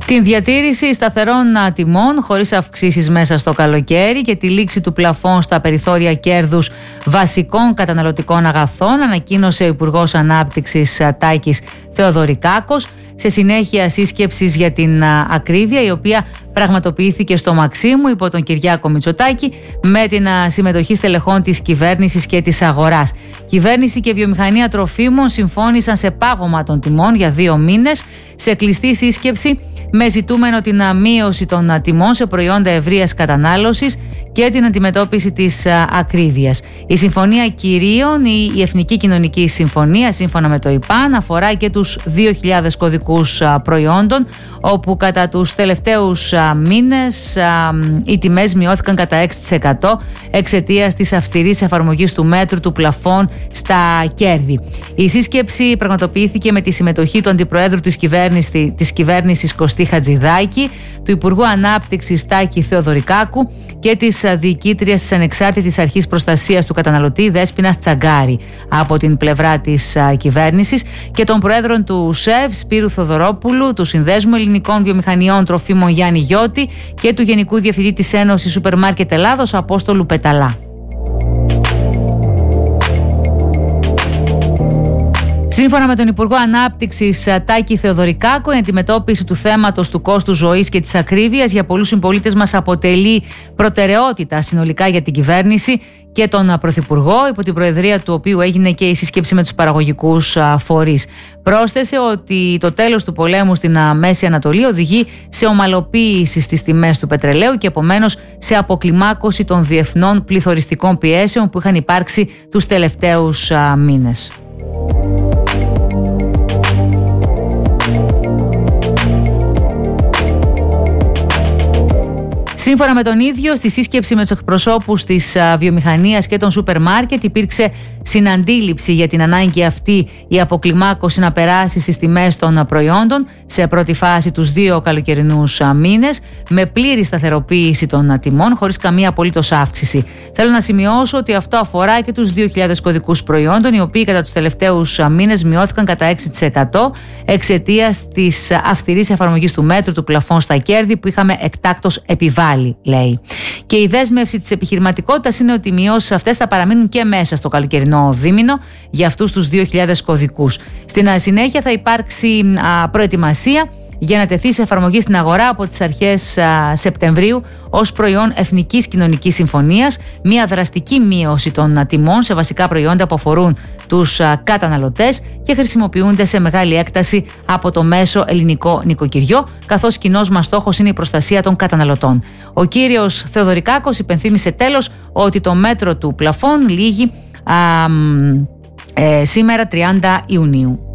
Την διατήρηση σταθερών τιμών χωρίς αυξήσεις μέσα στο καλοκαίρι και τη λήξη του πλαφόν στα περιθώρια κέρδους βασικών καταναλωτικών αγαθών ανακοίνωσε ο Υπουργός Ανάπτυξης Τάκης Θεοδωρικάκος σε συνέχεια σύσκεψης για την ακρίβεια, η οποία πραγματοποιήθηκε στο Μαξίμου υπό τον Κυριάκο Μητσοτάκη με την συμμετοχή στελεχών της κυβέρνησης και της αγοράς. Κυβέρνηση και βιομηχανία τροφίμων συμφώνησαν σε πάγωμα των τιμών για 2 μήνες σε κλειστή σύσκεψη με ζητούμενο την μείωση των τιμών σε προϊόντα ευρείας κατανάλωσης και την αντιμετώπιση της ακρίβειας. Η Συμφωνία Κυρίων, η Εθνική Κοινωνική Συμφωνία, σύμφωνα με το ΙΠΑΝ, αφορά και τους 2.000 κωδικούς προϊόντων, όπου κατά τους τελευταίους μήνες οι τιμές μειώθηκαν κατά 6% εξαιτίας της αυστηρής εφαρμογής του μέτρου του πλαφών στα κέρδη. Η σύσκεψη πραγματοποιήθηκε με τη συμμετοχή του Αντιπροέδρου της κυβέρνησης Κωστή Χατζηδάκη, του Υπουργού Ανάπτυξης Τάκη Θεοδωρικάκου και της διοικήτριας της Ανεξάρτητης Αρχής Προστασίας του Καταναλωτή Δέσποινας Τσαγκάρη από την πλευρά της κυβέρνησης και των Προέδρων του ΣΕΒ Σπύρου Θοδωρόπουλου, του Συνδέσμου Ελληνικών Βιομηχανιών Τροφίμων Γιάννη Γιώτη και του Γενικού Διευθυντή της Ένωσης Σούπερ Μάρκετ Ελλάδος Απόστολου Πεταλά. Σύμφωνα με τον Υπουργό Ανάπτυξης Τάκη Θεοδωρικάκο, η αντιμετώπιση του θέματος του κόστου ζωής και της ακρίβειας για πολλούς συμπολίτες μας αποτελεί προτεραιότητα συνολικά για την κυβέρνηση και τον Πρωθυπουργό, υπό την προεδρία του οποίου έγινε και η σύσκεψη με τους παραγωγικούς φορείς. Πρόσθεσε ότι το τέλος του πολέμου στην Μέση Ανατολή οδηγεί σε ομαλοποίηση στις τιμές του πετρελαίου και επομένως σε αποκλιμάκωση των διεθνών πληθωριστικών πιέσεων που είχαν υπάρξει τους τελευταίους μήνες. Σύμφωνα με τον ίδιο, στη σύσκεψη με τους εκπροσώπους της βιομηχανίας και των σούπερ μάρκετ υπήρξε συναντήληψη για την ανάγκη αυτή η αποκλιμάκωση να περάσει στις τιμές των προϊόντων σε πρώτη φάση τους 2 καλοκαιρινούς μήνες με πλήρη σταθεροποίηση των τιμών χωρίς καμία απολύτως αύξηση. Θέλω να σημειώσω ότι αυτό αφορά και τους 2.000 κωδικούς προϊόντων, οι οποίοι κατά τους τελευταίους μήνες μειώθηκαν κατά 6% εξαιτίας της αυστηρής εφαρμογής του μέτρου του πλαφών στα κέρδη που είχαμε εκτάκτως επιβάλει, λέει. Και η δέσμευση της επιχειρηματικότητας είναι ότι οι μειώσεις αυτές θα παραμείνουν και μέσα στο καλοκαιρινό δίμηνο για αυτούς τους 2.000 κωδικούς. Στην συνέχεια θα υπάρξει προετοιμασία για να τεθεί σε εφαρμογή στην αγορά από τις αρχές Σεπτεμβρίου ως προϊόν Εθνικής Κοινωνικής Συμφωνίας μια δραστική μείωση των τιμών σε βασικά προϊόντα που αφορούν τους καταναλωτές και χρησιμοποιούνται σε μεγάλη έκταση από το μέσο ελληνικό νοικοκυριό, καθώς κοινός μας στόχος είναι η προστασία των καταναλωτών. Ο κύριος Θεοδωρικάκος υπενθύμησε τέλος ότι το μέτρο του πλαφών λήγει σήμερα 30 Ιουνίου.